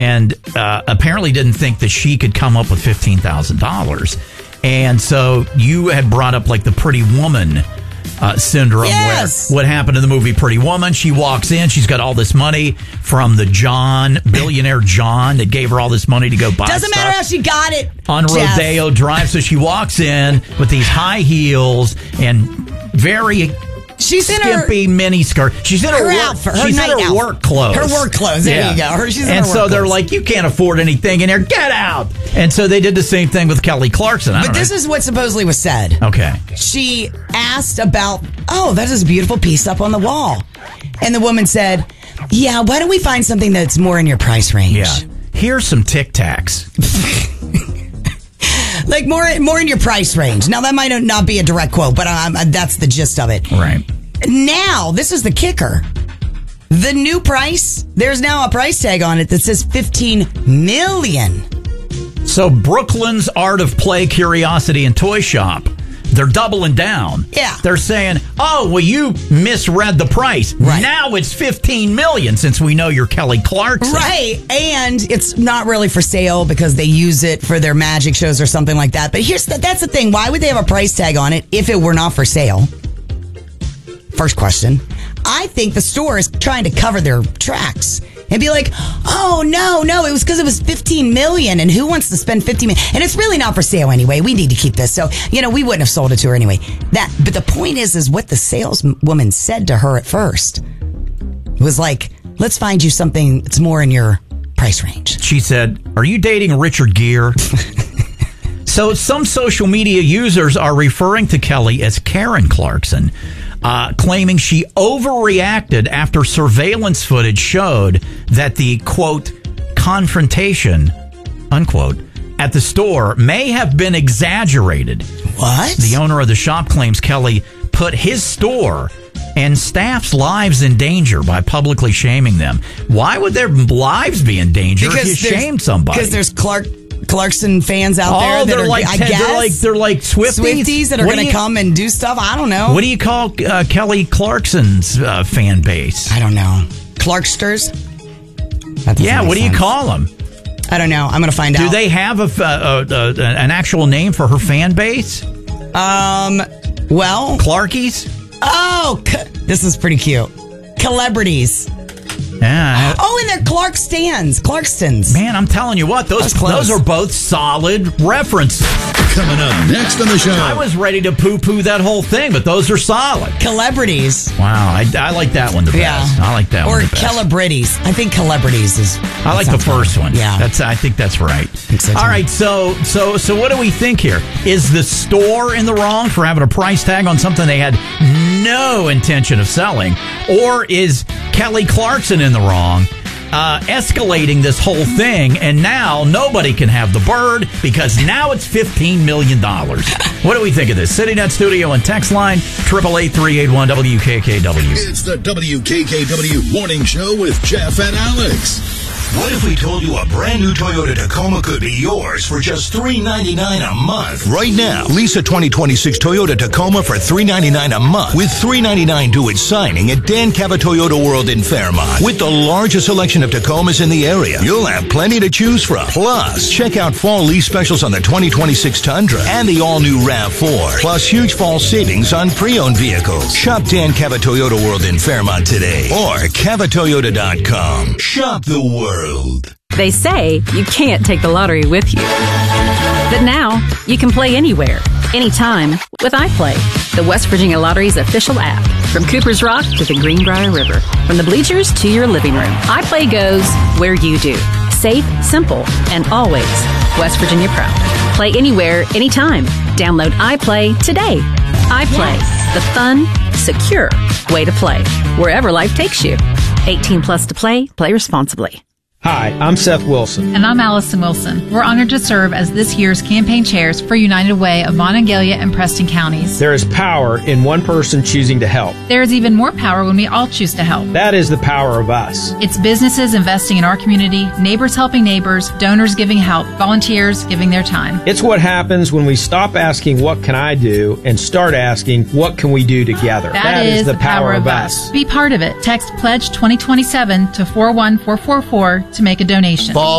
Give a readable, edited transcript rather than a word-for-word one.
and apparently didn't think that she could come up with $15,000. And so you had brought up like the Pretty Woman syndrome. Yes. Where what happened in the movie Pretty Woman, she walks in, she's got all this money from the billionaire John that gave her all this money to go buy Doesn't matter how she got it. on Jeff. Rodeo Drive. So she walks in with these high heels and very She's in skimpy mini skirt. She's in her work clothes. Her work clothes. There you go. She's in and her so work they're clothes. like, you can't afford anything in here. Get out. And so they did the same thing with Kelly Clarkson. But this is what supposedly was said. Okay. She asked about, that is a beautiful piece up on the wall. And the woman said, yeah, why don't we find something that's more in your price range? Yeah. Here's some Tic Tacs. Like more in your price range. Now, that might not be a direct quote, but that's the gist of it. Right. Now, this is the kicker. The new price, there's now a price tag on it that says $15 million. So Brooklyn's Art of Play Curiosity and Toy Shop, they're doubling down. Yeah. They're saying, you misread the price. Right. Now it's $15 million since we know you're Kelly Clarkson. Right. And it's not really for sale because they use it for their magic shows or something like that. But that's the thing. Why would they have a price tag on it if it were not for sale? First question. I think the store is trying to cover their tracks and be like, oh, no, it was because it was $15 million. And who wants to spend $15 million? And it's really not for sale anyway. We need to keep this. So, we wouldn't have sold it to her anyway. But the point is what the saleswoman said to her at first. It was like, let's find you something that's more in your price range. She said, are you dating Richard Gere? So some social media users are referring to Kelly as Karen Clarkson, claiming she overreacted after surveillance footage showed that the, quote, confrontation, unquote, at the store may have been exaggerated. What? The owner of the shop claims Kelly put his store and staff's lives in danger by publicly shaming them. Why would their lives be in danger if you shamed somebody? Because there's Clarkson fans out there that are like they're like Swifties that are going to come and do stuff. I don't know. What do you call Kelly Clarkson's fan base? I don't know. Clarksters? Yeah, what do you call them? I don't know. I'm going to find out. Do they have an actual name for her fan base? Well, Clarkies? Oh, this is pretty cute. Celebrities. Yeah. And they're Clarkstons. Man, I'm telling you what, those are both solid references. Coming up next on the show. I was ready to poo-poo that whole thing, but those are solid. Celebrities. Wow, I like that one the best. I like that one the best. Or Celebrities. I think Celebrities is... I like the first one. Yeah. I think that's right. So all right, so what do we think here? Is the store in the wrong for having a price tag on something they had no intention of selling? Or is Kelly Clarkson in the wrong, escalating this whole thing, and now nobody can have the bird because now it's $15 million. What do we think of this? CityNet Studio and text line 888-381-WKKW. It's the WKKW Morning Show with Jeff and Alex. What if we told you a brand new Toyota Tacoma could be yours for just $399 a month? Right now, lease a 2026 Toyota Tacoma for $399 a month with $399 due at signing at Dan Cava Toyota World in Fairmont. With the largest selection of Tacomas in the area, you'll have plenty to choose from. Plus, check out fall lease specials on the 2026 Tundra and the all-new RAV4. Plus, huge fall savings on pre-owned vehicles. Shop Dan Cava Toyota World in Fairmont today or cavatoyota.com. Shop the world. They say you can't take the lottery with you. But now, you can play anywhere, anytime with iPlay, the West Virginia Lottery's official app. From Cooper's Rock to the Greenbrier River, from the bleachers to your living room, iPlay goes where you do. Safe, simple, and always West Virginia proud. Play anywhere, anytime. Download iPlay today. iPlay, the fun, secure way to play, wherever life takes you. 18 plus to play. Play responsibly. Hi, I'm Seth Wilson. And I'm Allison Wilson. We're honored to serve as this year's campaign chairs for United Way of Monongalia and Preston counties. There is power in one person choosing to help. There is even more power when we all choose to help. That is the power of us. It's businesses investing in our community, neighbors helping neighbors, donors giving help, volunteers giving their time. It's what happens when we stop asking, what can I do, and start asking, what can we do together? That is the power of us. Be part of it. Text PLEDGE 2027 to 41444 to make a donation. Fall